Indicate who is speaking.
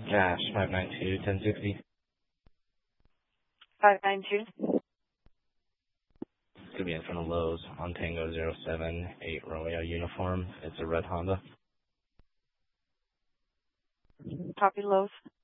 Speaker 1: Cash 592-1060.
Speaker 2: 592.
Speaker 1: It's going to be in front of Lowe's on Tango 078 Romeo uniform. It's a red Honda.
Speaker 2: Copy, Lowe's.